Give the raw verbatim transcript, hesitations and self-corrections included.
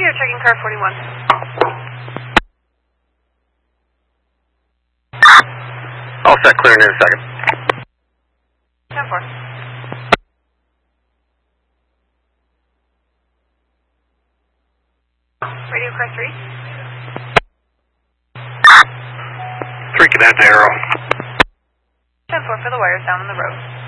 Radio checking car forty-one. All set, clear in a second. ten four. Radio car three. three cadet to Arrow. ten four for the wires down on the road.